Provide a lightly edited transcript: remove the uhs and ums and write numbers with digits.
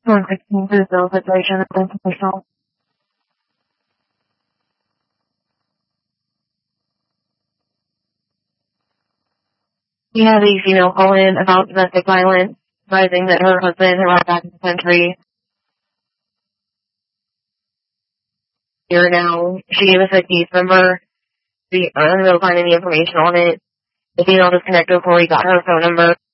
116 Brazil situation of international. We had a female call in about domestic violence, advising that her husband arrived back in the country a year now. She gave us a case number. We aren't able to find any information on it. The female disconnected before we got her phone number.